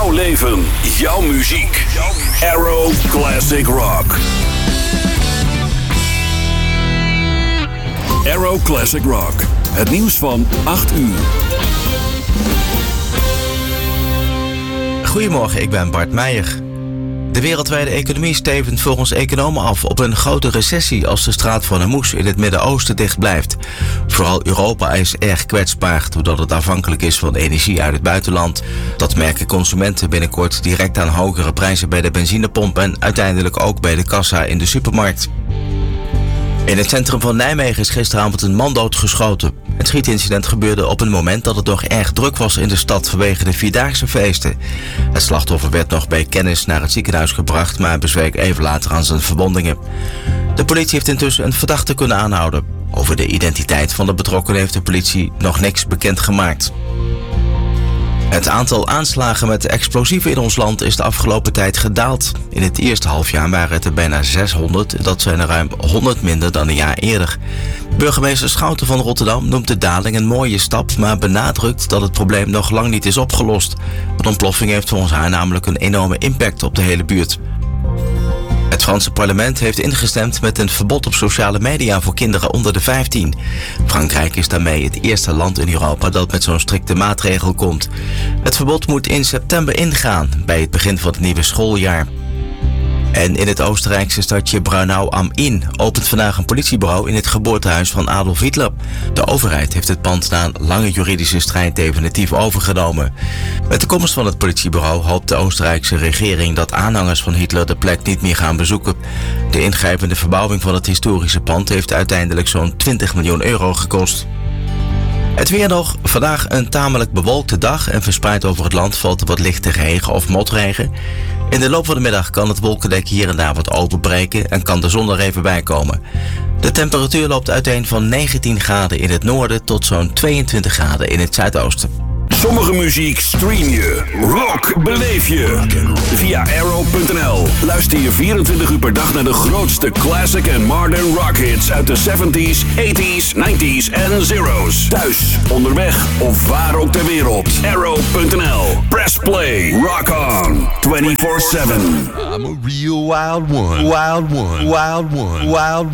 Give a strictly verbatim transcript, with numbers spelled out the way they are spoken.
Jouw leven, jouw muziek. Aero Classic Rock. Aero Classic Rock. Het nieuws van acht uur. Goedemorgen, ik ben Bart Meijer. De wereldwijde economie stevend volgens economen af op een grote recessie als de straat van Hormuz in het Midden-Oosten dicht blijft. Vooral Europa is erg kwetsbaar doordat het afhankelijk is van energie uit het buitenland. Dat merken consumenten binnenkort direct aan hogere prijzen bij de benzinepomp en uiteindelijk ook bij de kassa in de supermarkt. In het centrum van Nijmegen is gisteravond een man doodgeschoten. Het schietincident gebeurde op een moment dat het nog erg druk was in de stad vanwege de Vierdaagse feesten. Het slachtoffer werd nog bij kennis naar het ziekenhuis gebracht, maar bezweek even later aan zijn verwondingen. De politie heeft intussen een verdachte kunnen aanhouden. Over de identiteit van de betrokkenen heeft de politie nog niks bekendgemaakt. Het aantal aanslagen met explosieven in ons land is de afgelopen tijd gedaald. In het eerste halfjaar waren het er bijna zeshonderd. Dat zijn er ruim honderd minder dan een jaar eerder. Burgemeester Schouten van Rotterdam noemt de daling een mooie stap, maar benadrukt dat het probleem nog lang niet is opgelost. Een ontploffing heeft volgens haar namelijk een enorme impact op de hele buurt. Het Franse parlement heeft ingestemd met een verbod op sociale media voor kinderen onder de vijftien. Frankrijk is daarmee het eerste land in Europa dat met zo'n strikte maatregel komt. Het verbod moet in september ingaan, bij het begin van het nieuwe schooljaar. En in het Oostenrijkse stadje Braunau am Inn opent vandaag een politiebureau in het geboortehuis van Adolf Hitler. De overheid heeft het pand na een lange juridische strijd definitief overgenomen. Met de komst van het politiebureau hoopt de Oostenrijkse regering dat aanhangers van Hitler de plek niet meer gaan bezoeken. De ingrijpende verbouwing van het historische pand heeft uiteindelijk zo'n twintig miljoen euro gekost. Het weer nog. Vandaag een tamelijk bewolkte dag en verspreid over het land valt er wat lichte regen of motregen. In de loop van de middag kan het wolkendek hier en daar wat openbreken en kan de zon er even bij komen. De temperatuur loopt uiteen van negentien graden in het noorden tot zo'n tweeëntwintig graden in het zuidoosten. Sommige muziek stream je, rock beleef je. Via aero punt n l luister je vierentwintig uur per dag naar de grootste classic en modern rock hits uit de zeventies, tachtiger, negentiger en zero's. Thuis, onderweg of waar ook ter wereld. aero punt n l. Press play, rock on, twenty-four seven. I'm a real wild one, wild one, wild one, wild one.